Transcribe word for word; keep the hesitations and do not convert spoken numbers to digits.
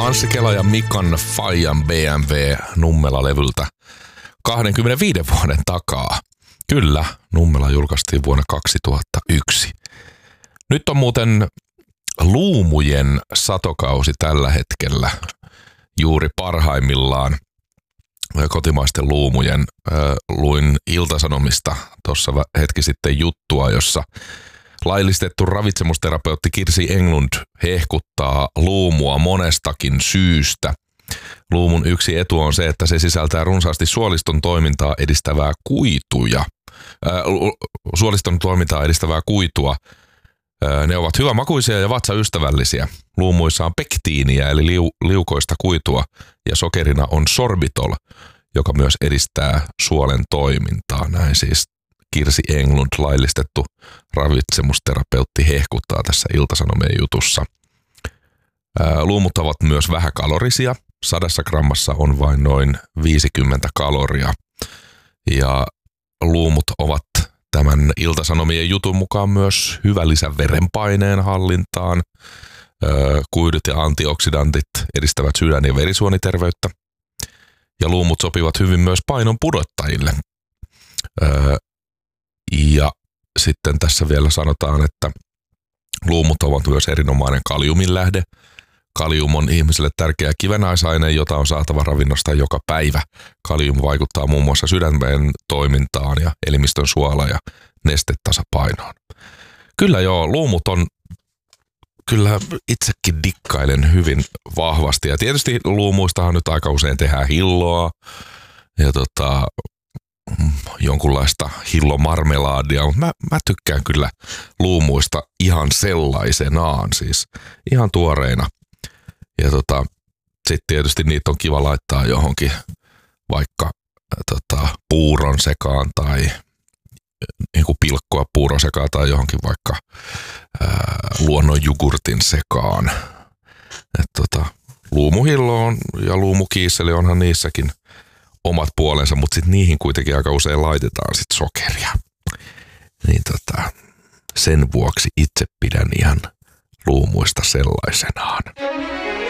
Anssi Kela ja Mikan Fajan B M W Nummela-levyltä kaksikymmentäviisi vuoden takaa. Kyllä, Nummela julkaistiin vuonna kaksituhattayksi. Nyt on muuten luumujen satokausi tällä hetkellä juuri parhaimmillaan. Kotimaisten luumujen äh, luin Ilta-Sanomista tuossa hetki sitten juttua, jossa laillistettu ravitsemusterapeutti Kirsi Englund hehkuttaa luumua monestakin syystä. Luumun yksi etu on se, että se sisältää runsaasti suoliston toimintaa edistävää kuituja. Äh, suoliston toimintaa edistävää kuitua. Äh, ne ovat hyvämakuisia ja vatsaystävällisiä. Luumuissa on pektiiniä eli liu, liukoista kuitua ja sokerina on sorbitol, joka myös edistää suolen toimintaa. Näin siis Kirsi Englund, laillistettu ravitsemusterapeutti, hehkuttaa tässä Ilta-Sanomien jutussa. Ää, luumut ovat myös vähäkalorisia. Sadassa grammassa on vain noin viisikymmentä kaloria. Ja luumut ovat tämän Ilta-Sanomien jutun mukaan myös hyvä lisä verenpaineen hallintaan. Ää, kuidut ja antioksidantit edistävät sydän- ja verisuoniterveyttä. Ja luumut sopivat hyvin myös painon pudottajille. Ää, Ja sitten tässä vielä sanotaan, että luumut ovat myös erinomainen kaliumin lähde. Kalium on ihmiselle tärkeä kivenaisaine, jota on saatava ravinnosta joka päivä. Kalium vaikuttaa muun muassa sydämen toimintaan ja elimistön suola- ja nestetasapainoon. Kyllä joo, luumut on, kyllä itsekin dikkailen hyvin vahvasti. Ja tietysti luumuistahan nyt aika usein tehdään hilloa ja tota... jonkunlaista hillomarmelaadia, mutta mä, mä tykkään kyllä luumuista ihan sellaisenaan, siis ihan tuoreina. Ja tota, sitten tietysti niitä on kiva laittaa johonkin vaikka tota, puuron sekaan tai niinku pilkkoa puuron sekaan tai johonkin vaikka ää, luonnonjogurtin sekaan. Et tota, luumuhillo on, ja luumukiisseli onhan niissäkin omat puolensa, mutta sitten niihin kuitenkin aika usein laitetaan sit sokeria. Niin tota, sen vuoksi itse pidän ihan luumuista sellaisenaan.